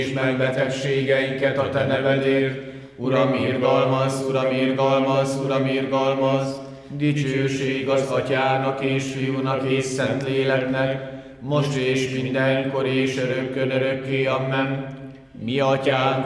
és megbetegségeinket a te nevedért. Uram, irgalmaz, Uram, irgalmaz, Uram, irgalmaz. Dicsőség az Atyának és Fiúnak és Szentléleknek, most és mindenkor és örökkön örökké. Amen. Mi Atyánk,